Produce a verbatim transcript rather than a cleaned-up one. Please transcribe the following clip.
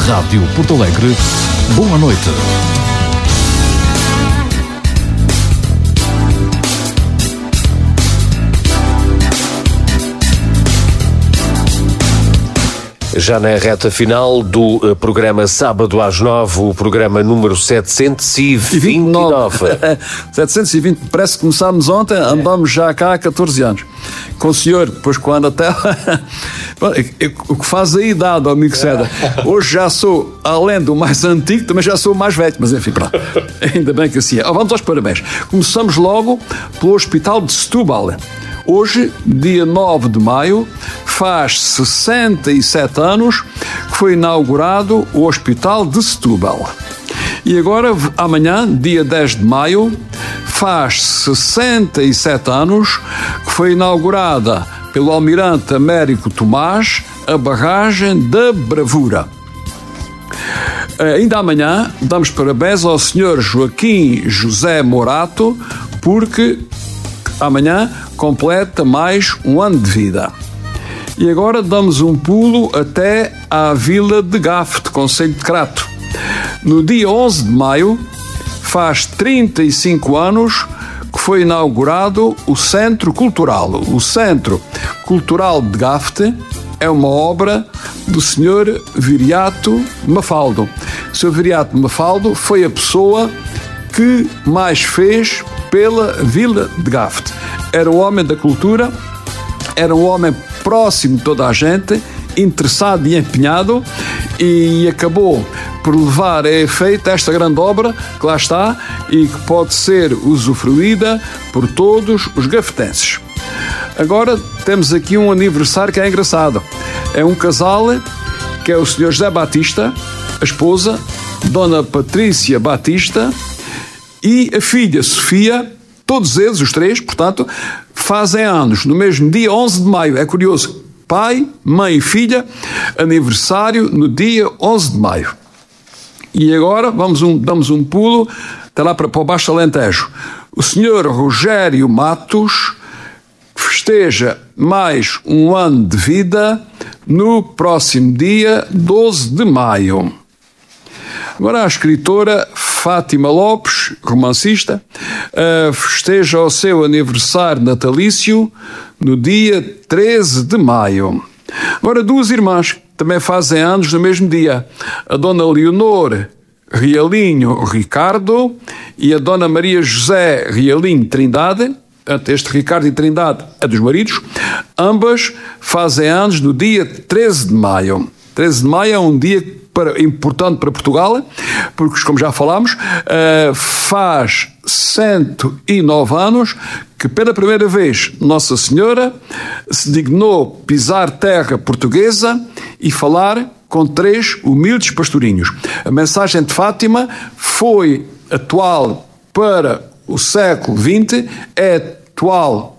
Rádio Porto Alegre, boa noite. Já na reta final do uh, programa Sábado às nove, o programa número setecentos e vinte e nove. setecentos e vinte, parece que começámos ontem, andamos já cá há catorze anos. Com o senhor, depois quando até... o que faz a idade, ó amigo Ceda. Hoje já sou, além do mais antigo, também já sou o mais velho, mas enfim, pronto. Ainda bem que assim é. Oh, vamos aos parabéns. Começamos logo pelo Hospital de Setúbal. Hoje, dia nove de maio, faz sessenta e sete anos que foi inaugurado o Hospital de Setúbal. E agora, amanhã, dia dez de maio, faz sessenta e sete anos que foi inaugurada pelo Almirante Américo Tomás a barragem da Bravura. Ainda amanhã, damos parabéns ao senhor Joaquim José Morato, porque amanhã completa mais um ano de vida. E agora damos um pulo até à Vila de Gafte, concelho de Crato. No dia onze de maio, faz trinta e cinco anos que foi inaugurado o Centro Cultural. O Centro Cultural de Gafte é uma obra do senhor Viriato Mafaldo. O senhor Viriato Mafaldo foi a pessoa que mais fez pela Vila de Gafte. Era o homem da cultura, era um homem próximo de toda a gente, interessado e empenhado, e acabou por levar a efeito esta grande obra que lá está e que pode ser usufruída por todos os gafetenses. Agora temos aqui um aniversário que é engraçado. É um casal que é o senhor José Batista, a esposa, Dona Patrícia Batista, e a filha Sofia. Todos eles, os três, portanto, fazem anos no mesmo dia onze de maio. É curioso. Pai, mãe e filha, aniversário no dia onze de maio. E agora vamos um, damos um pulo até lá para, para o Baixo Alentejo. O senhor Rogério Matos festeja mais um ano de vida no próximo dia doze de maio. Agora a escritora Fátima Lopes, romancista, uh, festeja o seu aniversário natalício no dia treze de maio. Agora duas irmãs que também fazem anos no mesmo dia. A Dona Leonor Realinho Ricardo e a Dona Maria José Realinho Trindade. Este Ricardo e Trindade é dos maridos. Ambas fazem anos no dia treze de maio. treze de maio é um dia para, importante para Portugal, porque, como já falámos, uh, faz cento e nove anos que, pela primeira vez, Nossa Senhora se dignou pisar terra portuguesa e falar com três humildes pastorinhos. A mensagem de Fátima foi atual para o século vinte, é atual